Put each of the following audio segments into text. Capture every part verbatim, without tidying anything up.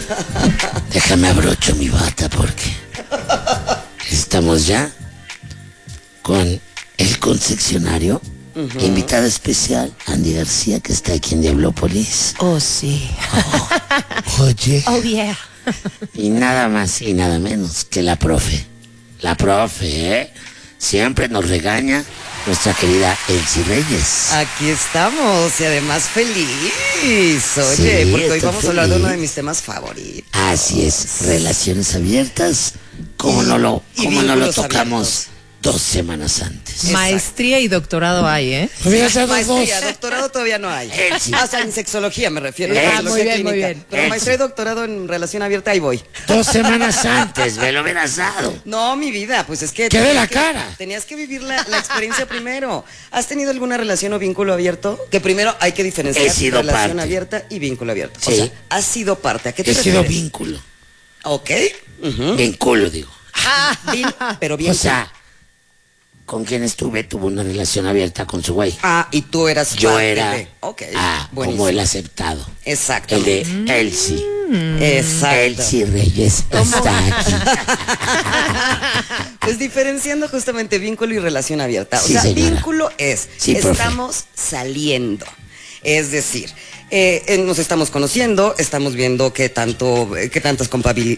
Déjame abrocho mi bata porque estamos ya con el concesionario. Uh-huh. Invitada especial, Andy García, que está aquí en Diablópolis. Oh, sí. Oh, oye. Oh, yeah. Y nada más y nada menos que la profe. La profe, ¿eh? Siempre nos regaña nuestra querida Elsie Reyes. Aquí estamos y además feliz. Oye, sí, porque hoy vamos feliz. a hablar de uno de mis temas favoritos. Así es, relaciones abiertas. ¿Cómo y, no lo, cómo no lo tocamos? Abiertos. Dos semanas antes. Maestría y doctorado hay, ¿eh? Sí, maestría, dos. Doctorado todavía no hay. Sí. O sea, en sexología me refiero. Ah, muy bien, clínica. muy bien. Pero maestría y doctorado en relación abierta, ahí voy. Dos semanas antes, me lo hubieras dado. No, mi vida, pues es que... ¿Qué de la que, cara? Tenías que vivir la, la experiencia primero. ¿Has tenido alguna relación o vínculo abierto? Que primero hay que diferenciar He sido relación parte. abierta y vínculo abierto. Sí. O sea, has sido parte. ¿A qué te He refieres? sido vínculo. Ok. Uh-huh. Vínculo, digo. Ah, vin, pero bien. O sea... Con quien estuve tuvo una relación abierta con su güey. Ah, y tú eras Yo parte era de... okay. ah, como el aceptado. Exacto. El de mm. Elsie. Exacto. Elsie Reyes está aquí. Pues diferenciando justamente vínculo y relación abierta. O sí, sea, señora. Vínculo es, sí, estamos profe. saliendo. Es decir, eh, nos estamos conociendo, estamos viendo qué tanto, qué tantas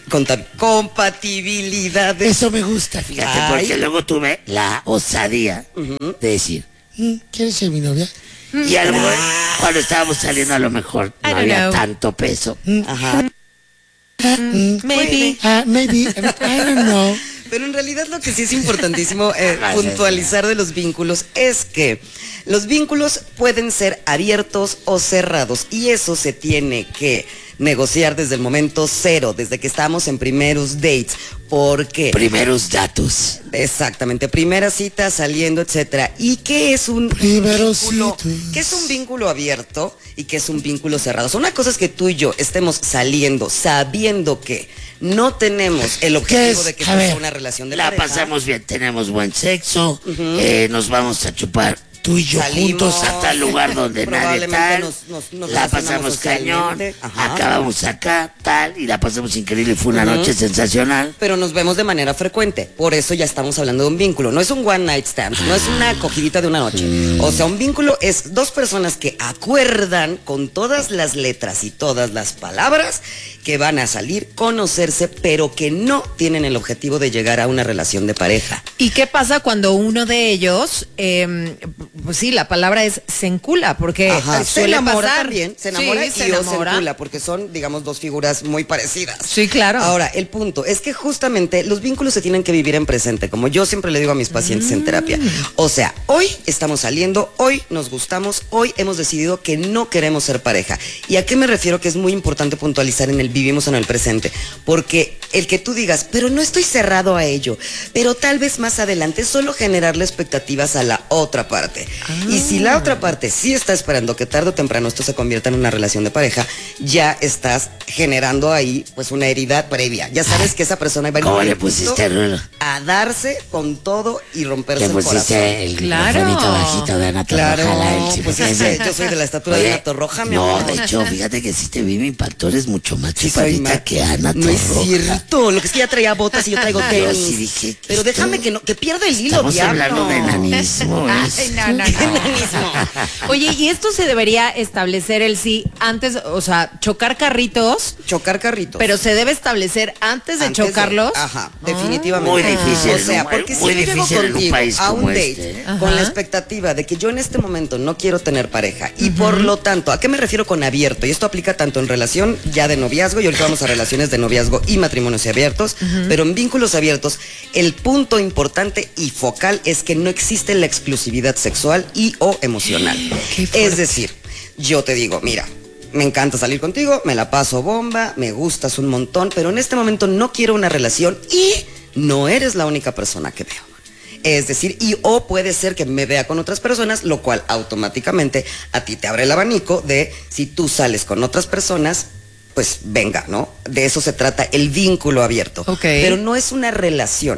compatibilidades. Eso me gusta, fíjate, Ay. porque luego tuve la osadía uh-huh. de decir, ¿quieres ser mi novia? Mm, y algo, cuando estábamos saliendo a lo mejor no había know. tanto peso. Ajá. Mm, maybe. Uh, maybe, I don't know. Pero en realidad lo que sí es importantísimo eh, puntualizar de los vínculos es que los vínculos pueden ser abiertos o cerrados y eso se tiene que negociar desde el momento cero, desde que estamos en primeros dates. ¿Por qué? Primeros datos. Exactamente, primera cita, saliendo, etcétera. ¿Y qué es un Primeros vínculo? citos. ¿Qué es un vínculo abierto y qué es un vínculo cerrado? O sea, una cosa es que tú y yo estemos saliendo sabiendo que no tenemos el objetivo de que sea una relación de la pareja. La pasamos bien, tenemos buen sexo, uh-huh. eh, nos vamos a chupar tú y yo Salimos, juntos a tal lugar donde nadie tal, nos, nos, nos la pasamos cañón, Ajá. acabamos acá, tal, y la pasamos increíble, fue una uh-huh. noche sensacional. Pero nos vemos de manera frecuente, por eso ya estamos hablando de un vínculo, no es un one night stand, no es una acogidita de una noche, mm. o sea, un vínculo es dos personas que acuerdan con todas las letras y todas las palabras que van a salir, conocerse, pero que no tienen el objetivo de llegar a una relación de pareja. ¿Y qué pasa cuando uno de ellos, eh, pues sí, la palabra es se encula, porque Ajá, suele se enamora pasar. también, se enamora sí, y se, enamora. se encula, porque son, digamos, dos figuras muy parecidas. Sí, claro. Ahora, el punto es que justamente los vínculos se tienen que vivir en presente, como yo siempre le digo a mis pacientes mm. en terapia. O sea, hoy estamos saliendo, hoy nos gustamos, hoy hemos decidido que no queremos ser pareja. ¿Y a qué me refiero? Que es muy importante puntualizar en el vivimos en el presente, porque el que tú digas, pero no estoy cerrado a ello, pero tal vez más adelante, solo generarle expectativas a la otra parte. Ah. Y si la otra parte sí está esperando que tarde o temprano esto se convierta en una relación de pareja, ya estás generando ahí pues una herida previa. Ya sabes que esa persona va a ¿Cómo le pusiste a darse con todo y romperse el corazón. Le pusiste el claro. bajito de Ana Torroja. Claro, la Elsie, pues es que yo soy de la estatura Oye, de Ana Torroja, mi no, amor. de hecho, fíjate que si te vi, mi impactor es mucho más sí, chupadita que Ana Torroja. No es cierto, lo que es que ella traía botas y yo traigo tenis. Sí dije, pero déjame que no, que pierda el hilo, Estamos diablo. hablando de enanismo. Ay, no, no, no. Oye, y esto se debería establecer el sí antes, o sea, chocar carritos. Chocar carritos. Pero se debe establecer antes de antes chocarlos. De, ajá, definitivamente. Muy difícil. O sea, porque muy si yo llego contigo un país a un date este. con la expectativa de que yo en este momento no quiero tener pareja y uh-huh. por lo tanto, ¿a qué me refiero con abierto? Y esto aplica tanto en relación ya de noviazgo y ahorita vamos a relaciones de noviazgo y matrimonios abiertos, uh-huh. pero en vínculos abiertos el punto importante y focal es que no existe la exclusividad sexual y o emocional. Es decir, yo te digo, mira, me encanta salir contigo, me la paso bomba, me gustas un montón, pero en este momento no quiero una relación y no eres la única persona que veo. Es decir, y o puede ser que me vea con otras personas, lo cual automáticamente a ti te abre el abanico de si tú sales con otras personas, pues venga, ¿no? De eso se trata el vínculo abierto. Okay. Pero no es una relación.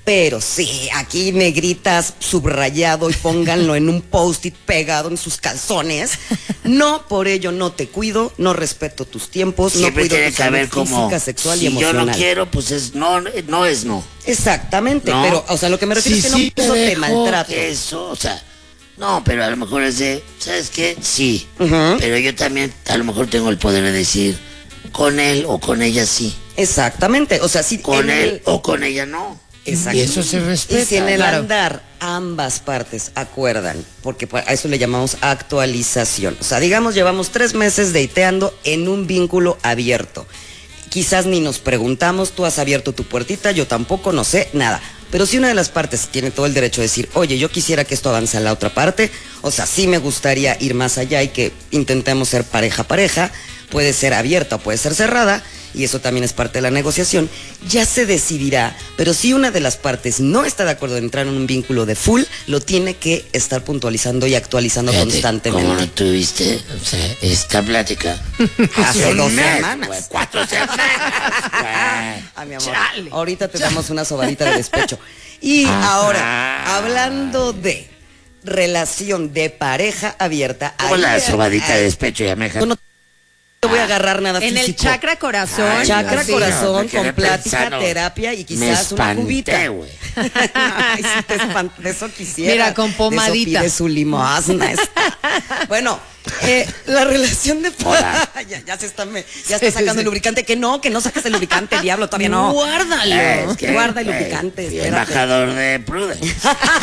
Pero sí, aquí negritas, subrayado y pónganlo en un post-it pegado en sus calzones. No, por ello no te cuido, no respeto tus tiempos, Siempre no cuido tiene tu que haber salud como, física, sexual si y emocional. yo no quiero, pues es no, no es no. Exactamente, ¿No? pero, o sea, lo que me refiero Sí, es que sí, no te te dejo maltrato. Eso, o sea, no, pero a lo mejor es de, ¿sabes qué? Sí, Ujú. pero yo también a lo mejor tengo el poder de decir, con él o con ella sí, Exactamente, o sea, sí. con en él el- o con ella no. Exacto. Y eso se respeta. Y si en el claro. andar ambas partes acuerdan, porque a eso le llamamos actualización. O sea, digamos, llevamos tres meses dateando en un vínculo abierto. Quizás ni nos preguntamos, tú has abierto tu puertita, yo tampoco, no sé, nada. Pero si una de las partes tiene todo el derecho de decir, oye, yo quisiera que esto avance a la otra parte, o sea, sí me gustaría ir más allá y que intentemos ser pareja-pareja, puede ser abierta o puede ser cerrada, y eso también es parte de la negociación, ya se decidirá, pero si una de las partes no está de acuerdo en entrar en un vínculo de full, lo tiene que estar puntualizando y actualizando Fíjate, constantemente. ¿cómo no tuviste, o sea, esta plática? Hace un dos mes, semanas. güey, cuatro semanas, güey. Ay, mi amor, Chale. ahorita te damos una sobadita de despecho. Y ahora, hablando de relación de pareja abierta, ¿Cómo ahí- la sobadita ahí- de despecho ya me Yo no te voy a agarrar nada En el físico. chakra corazón. Ay, Chakra así. corazón, me quedé con plática, pensando. terapia y Me quizás una espanté, cubita. güey. Ay, sí te espanté, de eso quisiera. Mira, con pomadita. De eso pide su limosna. esta. Bueno, eh, la relación de Hola. ya, ya se está, me- ya está sacando el lubricante. Que no, que no saques el lubricante, diablo, todavía no. Guárdalo. Es que, Guarda el güey, lubricante, fui espérate. embajador de Prudence.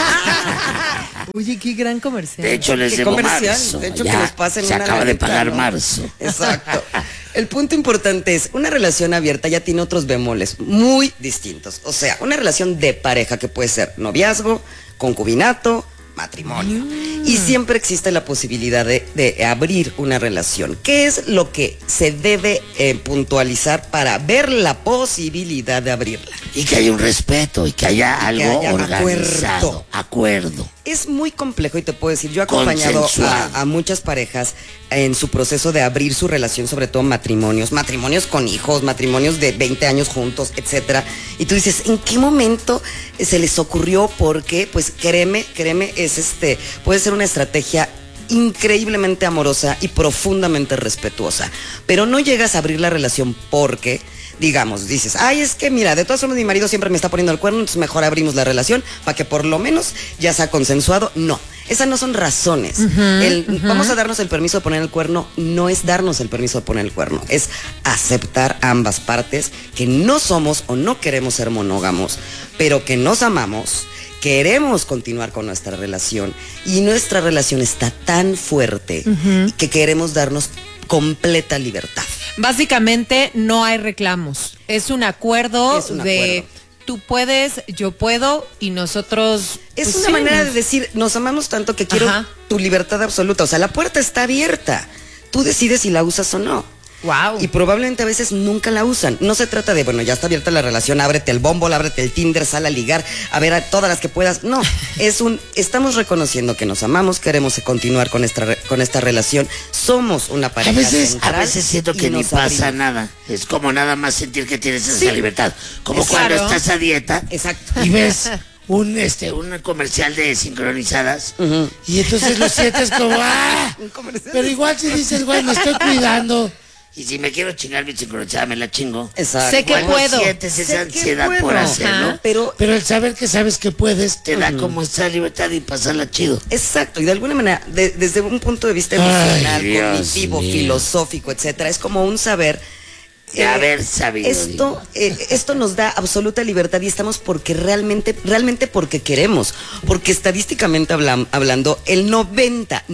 Oye, qué gran comercial. De hecho, les Qué debo comercial, marzo. de hecho, ya, que nos pasen se una acaba de lanita, pagar ¿no? marzo. Exacto. El punto importante es, una relación abierta ya tiene otros bemoles muy distintos. O sea, una relación de pareja que puede ser noviazgo, concubinato, matrimonio. Y siempre existe la posibilidad de, de abrir una relación. ¿Qué es lo que se debe eh, puntualizar para ver la posibilidad de abrirla? Y que haya un respeto y que haya algo haya organizado. acuerdo. Acuerdo. Es muy complejo y te puedo decir, yo he acompañado Consensuado. a, a muchas parejas en su proceso de abrir su relación, sobre todo matrimonios, matrimonios con hijos, matrimonios de veinte años juntos, etcétera. Y tú dices, ¿en qué momento se les ocurrió? Porque, pues créeme, créeme, es este, puede ser una estrategia increíblemente amorosa y profundamente respetuosa. Pero no llegas a abrir la relación porque, digamos, dices, ay, es que mira, de todas formas mi marido siempre me está poniendo el cuerno, entonces mejor abrimos la relación para que por lo menos ya sea consensuado. No, esas no son razones. El, Vamos a darnos el permiso de poner el cuerno, no es darnos el permiso de poner el cuerno, es aceptar ambas partes que no somos o no queremos ser monógamos, pero que nos amamos. Queremos continuar con nuestra relación y nuestra relación está tan fuerte que queremos darnos completa libertad. Básicamente no hay reclamos. Es un acuerdo Es un de acuerdo. tú puedes, yo puedo y nosotros. Es pues, una sí, manera nos- de decir, nos amamos tanto que quiero Ajá. tu libertad absoluta. O sea, la puerta está abierta. Tú decides si la usas o no. Wow. Y probablemente a veces nunca la usan. No se trata de, bueno, ya está abierta la relación, ábrete el Bumble, ábrete el Tinder, sal a ligar, a ver a todas las que puedas. No, es un, estamos reconociendo que nos amamos, queremos continuar con esta, re- con esta relación. Somos una A pareja veces, a central veces siento y que ni nos pasa abrimos. nada. Es como nada más sentir que tienes esa Sí. libertad. Como Es cuando claro. estás a dieta Exacto. y ves un este un comercial de sincronizadas Ujú. y entonces lo sientes como ah, Un comercial. pero igual si dices, güey, me estoy cuidando. Y si me quiero chingar mi sincronizada, me la chingo. Exacto. Sé que Igual no puedo. sientes Sé esa que ansiedad puedo. por hacerlo. Ajá. Pero Pero el saber que sabes que puedes te da como esa libertad y pasarla chido. exacto, y de alguna manera, de- desde un punto de vista Ay, emocional, Dios cognitivo, mío. filosófico, etcétera, es como un saber. De haber sabido, Esto, eh, esto nos da absoluta libertad y estamos porque realmente, realmente porque queremos. Porque estadísticamente hablan- hablando, el noventa,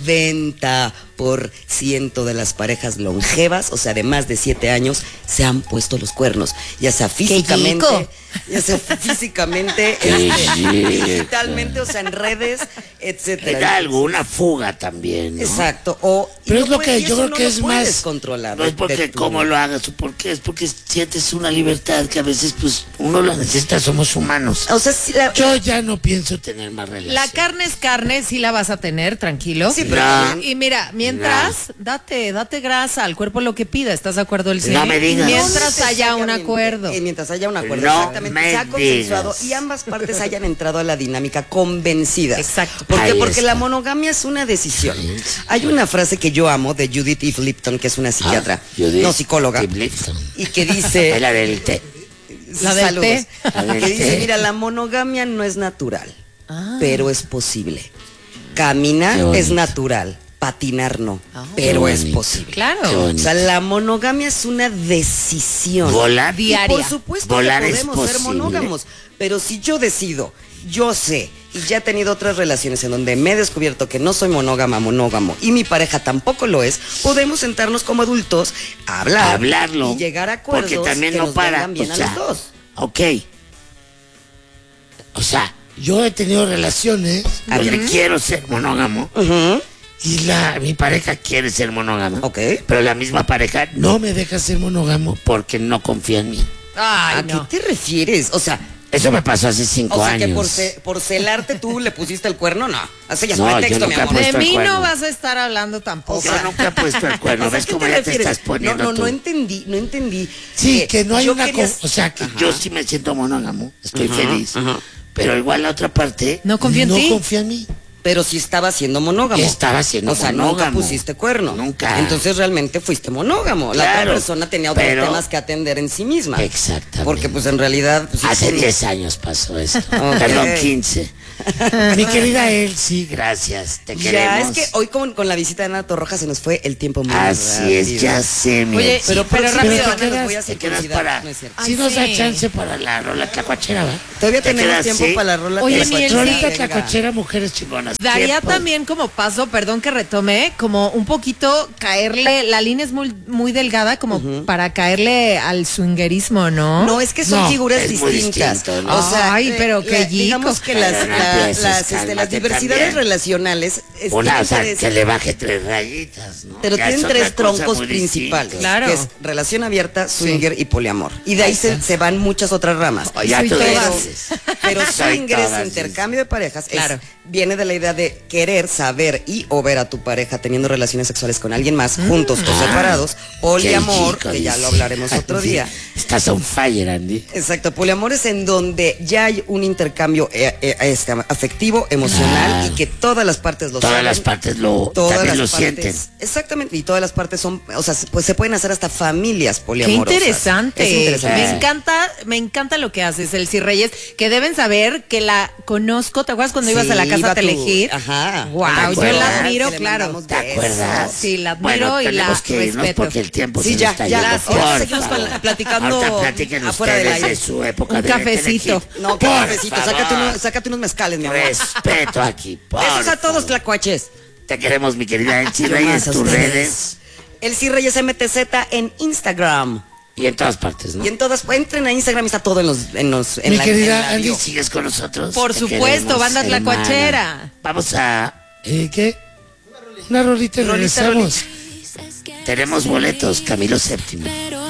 noventa por ciento de las parejas longevas, o sea, de más de siete años, se han puesto los cuernos. Ya sea físicamente, chico! ya sea físicamente, Qué este, chico. digitalmente, o sea, en redes, etcétera. Era alguna fuga también, ¿no? Exacto. O, y Pero no es lo puedes- que y yo eso creo no que lo es puedes más controlar. No es de- porque de tu- cómo lo hagas o por qué, es porque sientes una libertad que a veces pues uno la necesita, somos humanos. O sea, sí, la- Yo ya no pienso tener más relaciones. La carne es carne, sí la vas a tener, tranquilo. Sí, pero No. también- Y mira, Yo mientras, no. date, date grasa, al cuerpo lo que pida, ¿estás de acuerdo? El no me digas. Mientras no haya un acuerdo. Eh, mientras haya un acuerdo, no exactamente. Se ha consensuado y ambas partes hayan entrado a la dinámica convencidas. Exacto. ¿Por qué? Ahí Porque está. la monogamia es una decisión. Hay una frase que yo amo de Judith Eve Lipton, que es una psiquiatra, ah, Judith no psicóloga, Eve Lipton. y que dice... la del té. La del Saludos. té. La del Que dice, té. mira, la monogamia no es natural, Ah. pero es posible. Caminar es natural, patinar no, Ah. pero Qué es bonito. posible. Claro. Qué bonito. O sea, la monogamia es una decisión. Volar Y diaria. por supuesto Volar que es podemos ser posible. monógamos, pero si yo decido, yo sé, y ya he tenido otras relaciones en donde me he descubierto que no soy monógama, monógamo, y mi pareja tampoco lo es, podemos sentarnos como adultos a hablar, A hablarlo. y llegar a acuerdos porque también que no nos para. vengan bien O a sea, los dos. ok. O sea, yo he tenido relaciones A donde ver. quiero ser monógamo Ujú. y la mi pareja quiere ser monógama. Ok. Pero la misma pareja no me deja ser monógamo porque no confía en mí. Ay, ¿A no. qué te refieres? O sea, Eso me pasó hace cinco o sea años. que por, ce- por celarte tú le pusiste el cuerno, no. Así ya es No, yo pretexto, mi nunca he amor. De puesto el mí cuerno. no vas a estar hablando tampoco. Yo nunca he puesto el cuerno. O sea, ¿Ves ¿qué cómo te ya te refieres? estás poniendo No, no, tú? no entendí, no entendí. Sí, Eh, que no hay yo una... quería- co- O sea, que Ajá. yo sí me siento monógamo. Estoy Ajá, feliz. ajá. Pero igual la otra parte... No confía en no ti. confía en mí. Pero sí estaba siendo monógamo. Estaba siendo O sea, monógamo. nunca pusiste cuerno. Nunca. Entonces realmente fuiste monógamo. La Claro, otra persona tenía otros pero- temas que atender en sí misma. Exactamente. Porque pues en realidad... Pues, Hace sí, diez años pasó eso. Ok. Perdón, quince. Mi querida Elsie, gracias. Te Ya, queremos. es que hoy con, con la visita de Ana Torroja se nos fue el tiempo muy Así es, rápido. ya sé, mi Oye, Elsie. pero, pero próxima rápido. semana te les quedas, voy a te quedas circuncidar. para... No es cierto. Si Ay, nos da sí. chance para la rola tlacuachera, ¿va? Todavía ¿Te tenemos quedas, tiempo sí? para la rola. Oye, tlacuachera. mi Elsie. Rolita Venga. tlacuachera, mujeres chingonas. Daría Tiempo. también como paso, perdón que retome, como un poquito caerle, la línea es muy, muy delgada como para caerle al swingerismo, ¿no? No, es que son No, figuras es muy distintas. distinto, ¿no? O sea, Ay, eh, pero qué la- digamos yico. que las, Pero no la- empieces, las, este, las cálmate diversidades también. relacionales es- Una, o tienen sea, tres- que le baje tres rayitas, ¿no? pero Ya tienen es otra tres cosa troncos muy principales, distinta. Claro. que es relación abierta, swinger y poliamor. Y de ahí se, se van muchas otras ramas. Oh, ya Soy tú todas. dices. Pero Soy swinger es todas, intercambio de parejas, es- Claro. viene de la idea de querer saber y o ver a tu pareja teniendo relaciones sexuales con alguien más, juntos o separados. Poliamor, Qué que ya chico, lo dice. hablaremos otro Sí, día. Estás on fire, Andy. Exacto, poliamor es en donde ya hay un intercambio eh, eh, este, afectivo, emocional Claro. y que todas las partes lo Todas saben. las partes lo, Todas también las lo partes, sienten. exactamente, y todas las partes son, o sea, pues se pueden hacer hasta familias Qué poliamorosas. interesante. Es interesante. Me encanta, me encanta lo que haces, Elsie Reyes, que deben saber que la conozco. ¿Te acuerdas cuando Sí, ibas a la casa iba a tu- Telehit? ajá. Wow, ¿Te yo acuerdas? la admiro, Que le claro. mandamos ¿Te besos. acuerdas? Sí, la admiro Bueno, y la tenemos que irnos respeto. porque el tiempo Sí, se ya, nos está ya, yendo. ahora Por seguimos con favor. la- platicando Ahorita platiquen afuera del ustedes aire. de su época Un de cafecito. Telehit. No, qué Por cafecito, sácate, favor. uno- sácate unos mezcales, mi amor. Respeto aquí. por Besos a todos, favor. tlacuaches. Te queremos, mi querida Elsie Yo Reyes, más a tus ustedes. redes El C Reyes M T Z en Instagram. y en todas partes, ¿no? Y en todas, entren a Instagram y está todo en los, en los, en Mi la, querida en la Andy, bio. ¿sigues con nosotros? Por Te supuesto, queremos, banda hermana. tlacuachera. Vamos a... ¿Eh, qué? Una rolita y Rolita, regresamos. Tenemos boletos, Camilo Séptimo.